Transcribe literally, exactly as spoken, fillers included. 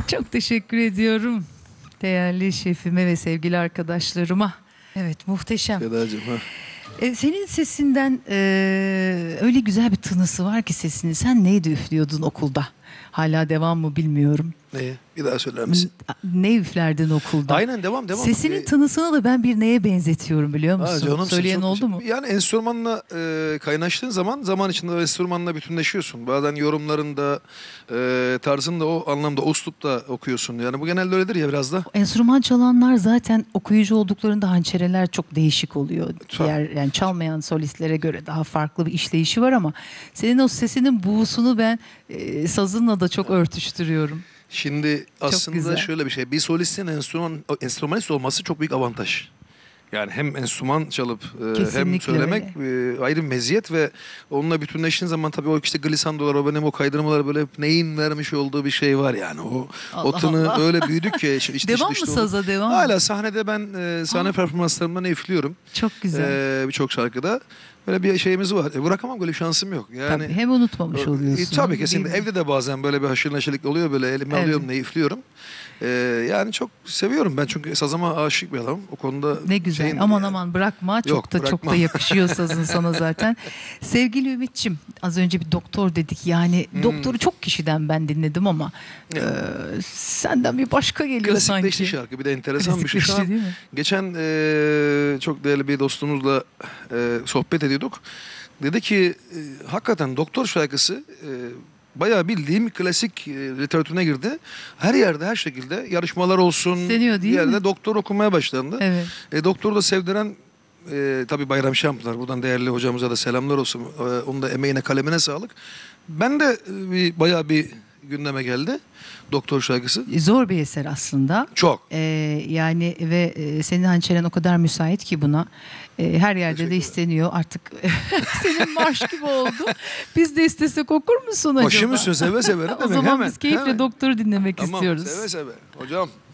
Çok teşekkür ediyorum değerli şefime ve sevgili arkadaşlarıma. Evet, muhteşem. Sedacığım, ha. E, senin sesinden e, öyle güzel bir tınısı var ki sesini. Sen neydi üflüyordun okulda? Hala devam mı bilmiyorum. Neyi? Bir daha söyler misin? Ne üflerdin okulda? Aynen, devam devam. Sesinin Ee, tınısını da ben bir neye benzetiyorum biliyor musun? Ha, canım, Söyleyen çok- oldu mu? Yani enstrümanla e, kaynaştığın zaman zaman içinde o enstrümanla bütünleşiyorsun. Bazen yorumlarında, e, tarzında o anlamda, o üslupta okuyorsun. Yani bu genelde öyledir ya biraz da. Enstrüman çalanlar zaten okuyucu olduklarında hançereler çok değişik oluyor. Çok. Diğer yani çalmayan solistlere göre daha farklı bir işleyişi var ama senin o sesinin buğusunu ben e, sazınla da çok örtüştürüyorum. Şimdi aslında güzel. şöyle bir şey. Bir solistin enstrüman, enstrümanist olması çok büyük avantaj. Yani hem enstrüman çalıp e, hem Kesinlikle söylemek e, ayrı bir meziyet ve onunla bütünleştiğin zaman tabii o işte glissandolar, o benim o kaydırmalar böyle hep neyin vermiş olduğu bir şey var yani. O, o Allah tını Allah. öyle büyüdük ki. Işte, işte, Devam işte mı onu- saza devam mı? Hala sahnede ben e, sahne Aa. performanslarımdan üflüyorum. Çok güzel. E, Birçok şarkıda. Böyle bir şeyimiz var. E, bırakamam, böyle bir şansım yok. Yani, Tabii, hem unutmamış e, oluyorsun. tabii kesinlikle. Değil mi? Evde de bazen böyle bir haşır neşirlik oluyor, böyle elime Evet. alıyorum, ne üflüyorum. E, yani çok seviyorum ben, çünkü sazıma aşık bir adamım. O konuda Ne güzel. şeyim aman yani. aman bırakma. Çok Yok, da çok da bırakmam. yakışıyor sazın sana zaten. Sevgili Ümit'ciğim, az önce bir doktor dedik. Yani Hmm. doktoru çok kişiden ben dinledim ama Evet. e, senden bir başka geliyor sanki. Klasikleşti şarkı. Bir de enteresan bir şey. Şu Klasikleşti an değil mi? geçen e, çok değerli bir dostumuzla e, sohbet ediyorduk. Dedi ki e, hakikaten doktor şarkısı e, bayağı bildiğim klasik e, literatürüne girdi. Her yerde, her şekilde yarışmalar olsun. İsteniyor değil bir yerde mi? doktor okumaya başlandı. Evet. E, doktoru da sevdiren e, tabii Bayram Şamplar. Buradan değerli hocamıza da selamlar olsun. E, onun da emeğine, kalemine sağlık. Ben de e, bir, bayağı bir gündeme geldi doktor şarkısı. Zor bir eser aslında. Çok. Ee, yani ve e, senin hançeren o kadar müsait ki buna. E, her yerde de Teşekkürler. isteniyor. Artık senin marş gibi oldu. Biz de istesek okur musun acaba? Başım üstüne, seve seve. Ne O demek? zaman Hemen, biz keyifle hemen. doktoru dinlemek Tamam, istiyoruz. seve seve. Hocam.